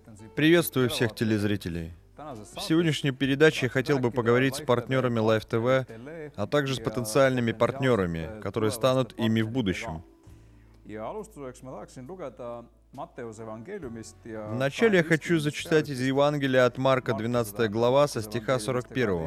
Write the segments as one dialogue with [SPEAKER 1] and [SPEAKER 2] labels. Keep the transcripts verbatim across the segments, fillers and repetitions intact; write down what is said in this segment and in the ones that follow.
[SPEAKER 1] Приветствую всех телезрителей. В сегодняшней передаче я хотел бы поговорить с партнерами Live ти ви, а также с потенциальными партнерами, которые станут ими в будущем. Вначале я хочу зачитать из Евангелия от Марка, двенадцатая глава, со стиха сорок первого.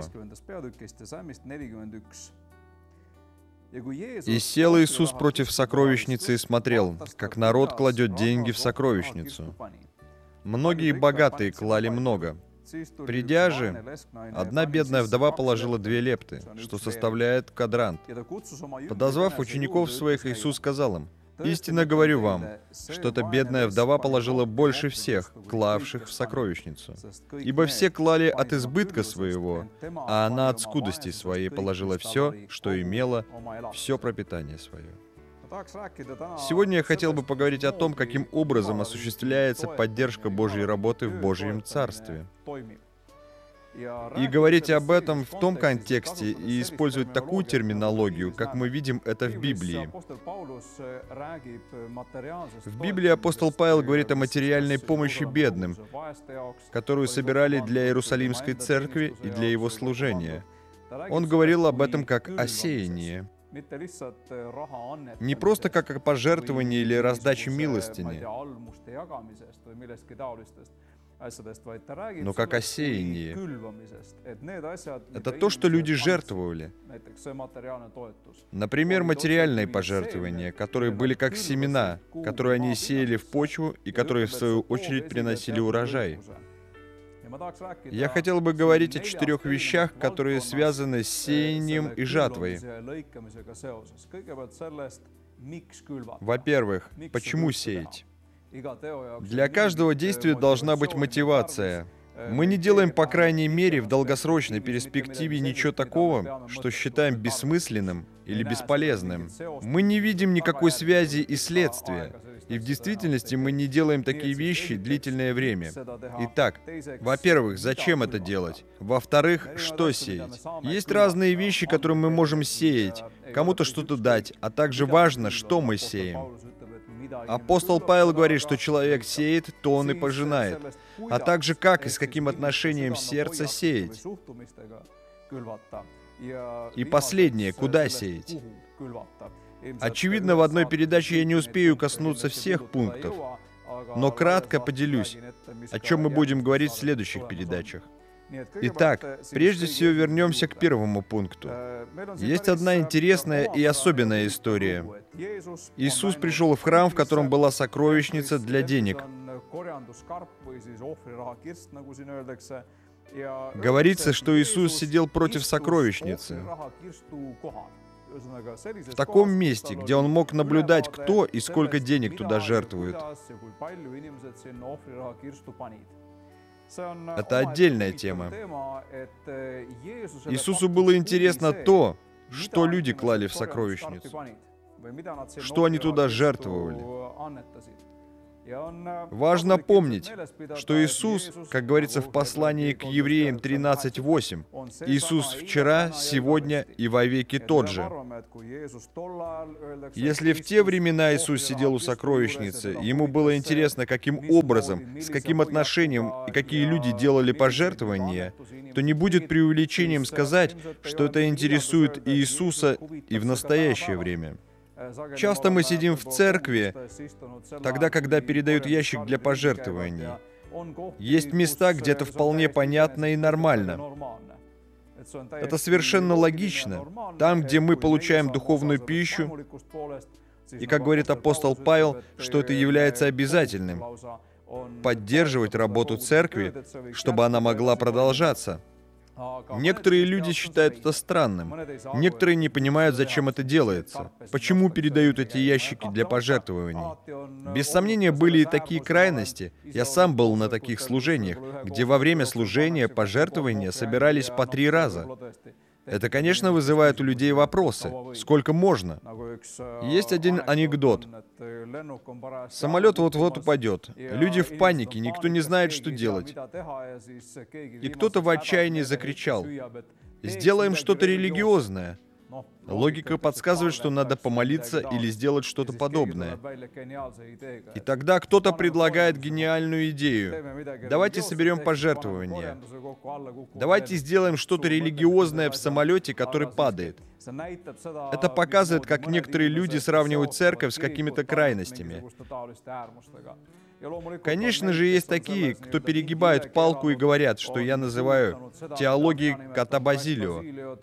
[SPEAKER 1] «И сел Иисус против сокровищницы и смотрел, как народ кладет деньги в сокровищницу. Многие богатые клали много. Придя же, одна бедная вдова положила две лепты, что составляет квадрант. Подозвав учеников своих, Иисус сказал им: «Истинно говорю вам, что эта бедная вдова положила больше всех, клавших в сокровищницу. Ибо все клали от избытка своего, а она от скудости своей положила все, что имела, все пропитание свое». Сегодня я хотел бы поговорить о том, каким образом осуществляется поддержка Божьей работы в Божьем Царстве. И говорить об этом в том контексте и использовать такую терминологию, как мы видим это в Библии. В Библии апостол Павел говорит о материальной помощи бедным, которую собирали для Иерусалимской церкви и для его служения. Он говорил об этом как о сеянии. Не просто как о пожертвовании или раздаче милостыни, но как о сеянии. Это то, что люди жертвовали. Например, материальные пожертвования, которые были как семена, которые они сеяли в почву и которые, в свою очередь, приносили урожай. Я хотел бы говорить о четырех вещах, которые связаны с сеянием и жатвой. Во-первых, почему сеять? Для каждого действия должна быть мотивация. Мы не делаем, по крайней мере, в долгосрочной перспективе ничего такого, что считаем бессмысленным или бесполезным. Мы не видим никакой связи и следствия. И в действительности мы не делаем такие вещи длительное время. Итак, во-первых, зачем это делать? Во-вторых, что сеять? Есть разные вещи, которые мы можем сеять, кому-то что-то дать, а также важно, что мы сеем. Апостол Павел говорит, что человек сеет, то он и пожинает, а также как и с каким отношением сердца сеять. И последнее, куда сеять? Очевидно, в одной передаче я не успею коснуться всех пунктов, но кратко поделюсь, о чем мы будем говорить в следующих передачах. Итак, прежде всего вернемся к первому пункту. Есть одна интересная и особенная история. Иисус пришел в храм, в котором была сокровищница для денег. Говорится, что Иисус сидел против сокровищницы. В таком месте, где он мог наблюдать, кто и сколько денег туда жертвует. Это отдельная тема. Иисусу было интересно то, что люди клали в сокровищницу, что они туда жертвовали. Важно помнить, что Иисус, как говорится в послании к Евреям тринадцать восемь, Иисус вчера, сегодня и вовеки тот же. Если в те времена Иисус сидел у сокровищницы, ему было интересно, каким образом, с каким отношением и какие люди делали пожертвования, то не будет преувеличением сказать, что это интересует Иисуса и в настоящее время. Часто мы сидим в церкви, тогда, когда передают ящик для пожертвований. Есть места, где это вполне понятно и нормально. Это совершенно логично. Там, где мы получаем духовную пищу, и, как говорит апостол Павел, что это является обязательным, поддерживать работу церкви, чтобы она могла продолжаться. Некоторые люди считают это странным. Некоторые не понимают, зачем это делается. Почему передают эти ящики для пожертвований? Без сомнения, были и такие крайности. Я сам был на таких служениях, где во время служения пожертвования собирались по три раза. Это, конечно, вызывает у людей вопросы. Сколько можно? Есть один анекдот. Самолет вот-вот упадет. Люди в панике, никто не знает, что делать. И кто-то в отчаянии закричал: «Сделаем что-то религиозное». Логика подсказывает, что надо помолиться или сделать что-то подобное. И тогда кто-то предлагает гениальную идею. Давайте соберем пожертвования. Давайте сделаем что-то религиозное в самолете, который падает. Это показывает, как некоторые люди сравнивают церковь с какими-то крайностями. Конечно же, есть такие, кто перегибают палку и говорят, что я называю теологией кота Базилио.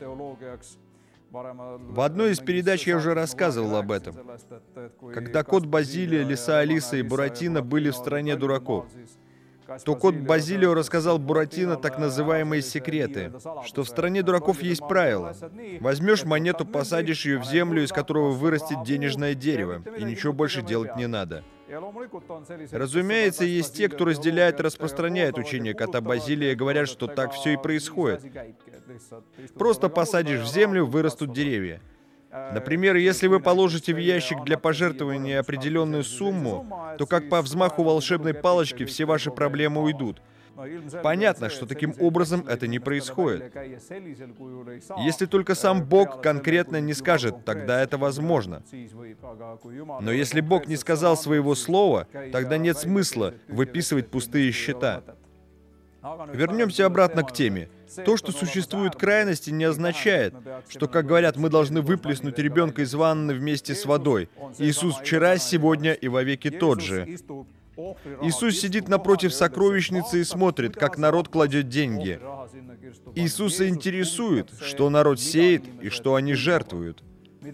[SPEAKER 1] В одной из передач я уже рассказывал об этом. Когда кот Базилио, лиса Алиса и Буратино были в стране дураков, то кот Базилио рассказал Буратино так называемые секреты, что в стране дураков есть правило. Возьмешь монету, посадишь ее в землю, из которого вырастет денежное дерево, и ничего больше делать не надо. Разумеется, есть те, кто разделяет и распространяет учение кота Базилио и говорят, что так все и происходит. Просто посадишь в землю, вырастут деревья. Например, если вы положите в ящик для пожертвования определенную сумму, то как по взмаху волшебной палочки все ваши проблемы уйдут. Понятно, что таким образом это не происходит. Если только сам Бог конкретно не скажет, тогда это возможно. Но если Бог не сказал своего слова, тогда нет смысла выписывать пустые счета. Вернемся обратно к теме. То, что существуют крайности, не означает, что, как говорят, мы должны выплеснуть ребенка из ванны вместе с водой. Иисус вчера, сегодня и вовеки тот же. Иисус сидит напротив сокровищницы и смотрит, как народ кладет деньги. Иисуса интересует, что народ сеет и что они жертвуют.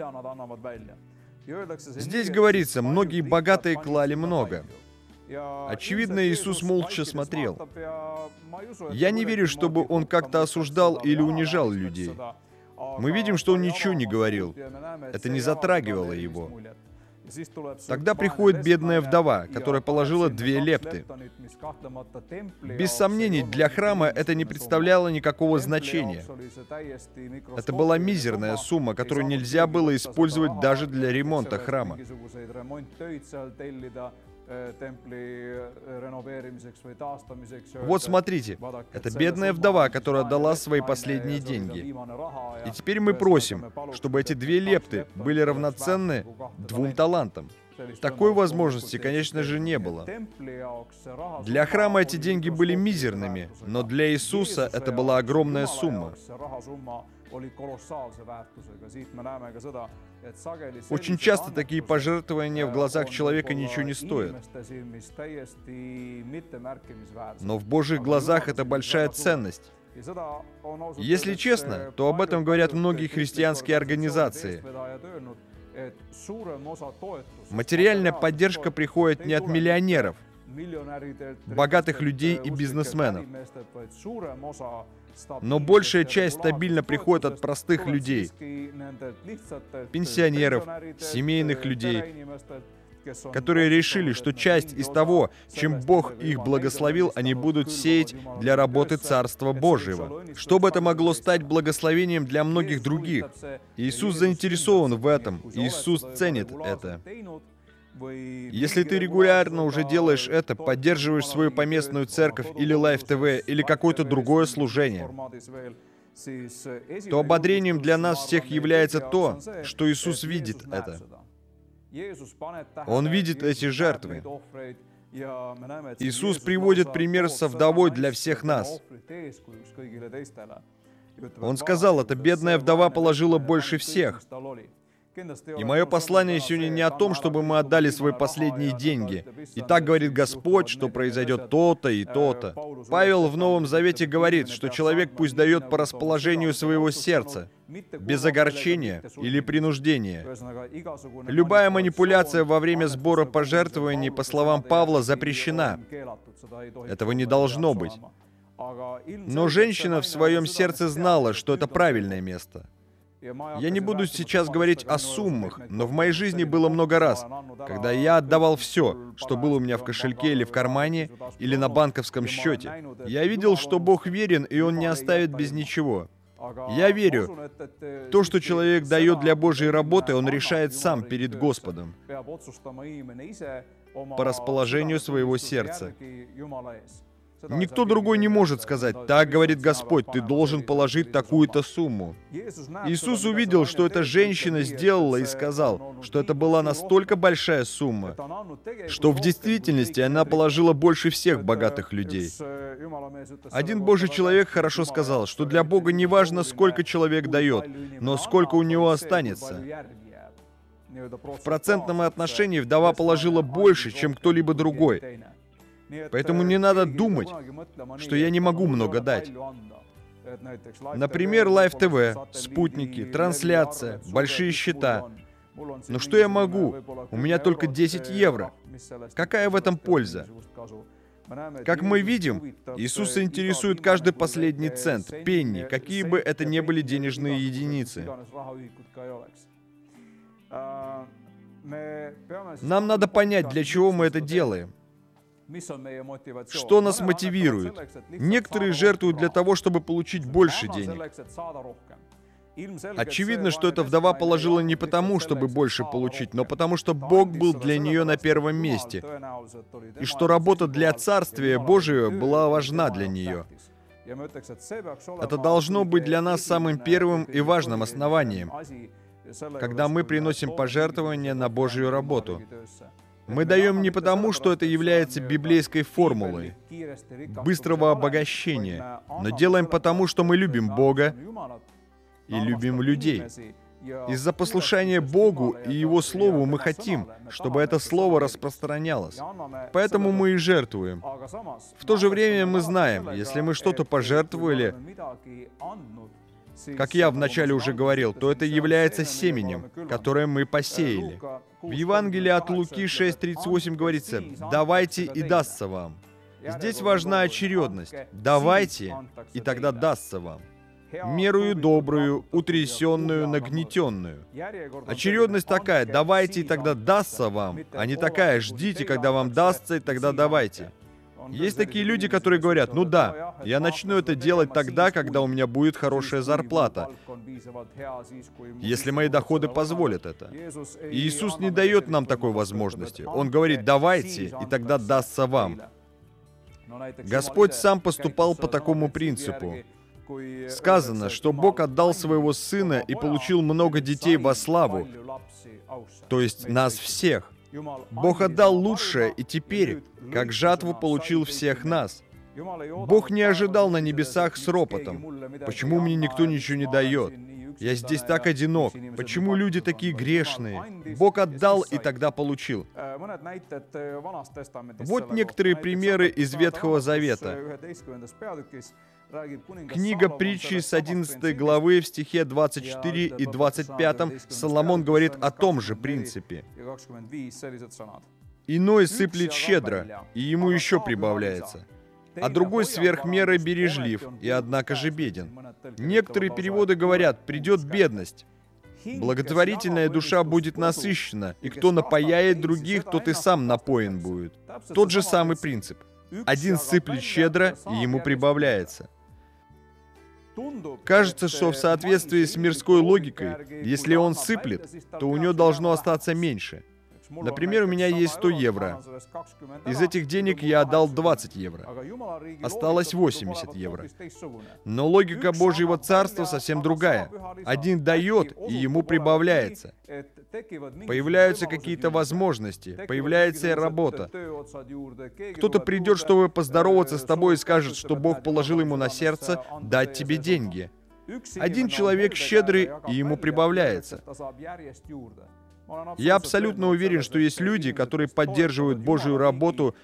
[SPEAKER 1] Здесь говорится, многие богатые клали много. Очевидно, Иисус молча смотрел. Я не верю, чтобы Он как-то осуждал или унижал людей. Мы видим, что Он ничего не говорил. Это не затрагивало Его. Тогда приходит бедная вдова, которая положила две лепты. Без сомнений, для храма это не представляло никакого значения. Это была мизерная сумма, которую нельзя было использовать даже для ремонта храма. Вот смотрите, это бедная вдова, которая отдала свои последние деньги. И теперь мы просим, чтобы эти две лепты были равноценны двум талантам. Такой возможности, конечно же, не было. Для храма эти деньги были мизерными, но для Иисуса это была огромная сумма. Очень часто такие пожертвования в глазах человека ничего не стоят. Но в Божьих глазах это большая ценность. Если честно, то об этом говорят многие христианские организации. Материальная поддержка приходит не от миллионеров, богатых людей и бизнесменов. Но большая часть стабильно приходит от простых людей, пенсионеров, семейных людей, которые решили, что часть из того, чем Бог их благословил, они будут сеять для работы Царства Божьего. Чтобы это могло стать благословением для многих других. Иисус заинтересован в этом, Иисус ценит это. Если ты регулярно уже делаешь это, поддерживаешь свою поместную церковь или Life ти ви, или какое-то другое служение, то ободрением для нас всех является то, что Иисус видит это. Он видит эти жертвы. Иисус приводит пример со вдовой для всех нас. Он сказал, эта бедная вдова положила больше всех. И мое послание сегодня не о том, чтобы мы отдали свои последние деньги. И так говорит Господь, что произойдет то-то и то-то. Павел в Новом Завете говорит, что человек пусть дает по расположению своего сердца, без огорчения или принуждения. Любая манипуляция во время сбора пожертвований, по словам Павла, запрещена. Этого не должно быть. Но женщина в своем сердце знала, что это правильное место. Я не буду сейчас говорить о суммах, но в моей жизни было много раз, когда я отдавал все, что было у меня в кошельке или в кармане, или на банковском счете. Я видел, что Бог верен, и Он не оставит без ничего. Я верю, то, что человек дает для Божьей работы, он решает сам перед Господом, по расположению своего сердца. Никто другой не может сказать: «Так говорит Господь, ты должен положить такую-то сумму». Иисус увидел, что эта женщина сделала, и сказал, что это была настолько большая сумма, что в действительности она положила больше всех богатых людей. Один Божий человек хорошо сказал, что для Бога не важно, сколько человек дает, но сколько у него останется. В процентном отношении вдова положила больше, чем кто-либо другой. Поэтому не надо думать, что я не могу много дать. Например, Live ти ви, спутники, трансляция, большие счета. Но что я могу? У меня только десять евро. Какая в этом польза? Как мы видим, Иисуса интересует каждый последний цент, пенни, какие бы это ни были денежные единицы. Нам надо понять, для чего мы это делаем. Что нас мотивирует? Некоторые жертвуют для того, чтобы получить больше денег. Очевидно, что эта вдова положила не потому, чтобы больше получить, но потому, что Бог был для нее на первом месте, и что работа для Царствия Божьего была важна для нее. Это должно быть для нас самым первым и важным основанием, когда мы приносим пожертвования на Божью работу. Мы даем не потому, что это является библейской формулой быстрого обогащения, но делаем потому, что мы любим Бога и любим людей. Из-за послушания Богу и Его Слову мы хотим, чтобы это Слово распространялось. Поэтому мы и жертвуем. В то же время мы знаем, если мы что-то пожертвовали, как я вначале уже говорил, то это является семенем, которое мы посеяли. В Евангелии от Луки шесть тридцать восемь говорится: «Давайте, и дастся вам». Здесь важна очередность. «Давайте, и тогда дастся вам». Мерую добрую, утрясенную, нагнетенную. Очередность такая: «Давайте, и тогда дастся вам», а не такая: «Ждите, когда вам дастся, и тогда давайте». Есть такие люди, которые говорят: «Ну да, я начну это делать тогда, когда у меня будет хорошая зарплата, если мои доходы позволят это». И Иисус не дает нам такой возможности. Он говорит: «Давайте, и тогда дастся вам». Господь сам поступал по такому принципу. Сказано, что Бог отдал своего Сына и получил много детей во славу, то есть нас всех. Бог отдал лучшее, и теперь, как жатву, получил всех нас. Бог не ожидал на небесах с ропотом: «Почему мне никто ничего не дает? Я здесь так одинок. Почему люди такие грешные?» Бог отдал, и тогда получил. Вот некоторые примеры из Ветхого Завета. Книга Притчи с одиннадцатой главы в стихе двадцать четвёртом и двадцать пятом Соломон говорит о том же принципе. «Иной сыплет щедро, и ему еще прибавляется, а другой сверх меры бережлив, и однако же беден». Некоторые переводы говорят: «Придет бедность». Благотворительная душа будет насыщена, и кто напояет других, тот и сам напоен будет. Тот же самый принцип. Один сыплет щедро, и ему прибавляется. Кажется, что в соответствии с мирской логикой, если он сыплет, то у него должно остаться меньше. Например, у меня есть сто евро. Из этих денег я отдал двадцать евро. Осталось восемьдесят евро. Но логика Божьего Царства совсем другая. Один дает, и ему прибавляется. Появляются какие-то возможности, появляется работа. Кто-то придет, чтобы поздороваться с тобой, и скажет, что Бог положил ему на сердце дать тебе деньги. Один человек щедрый, и ему прибавляется. Я абсолютно уверен, что есть люди, которые поддерживают Божью работу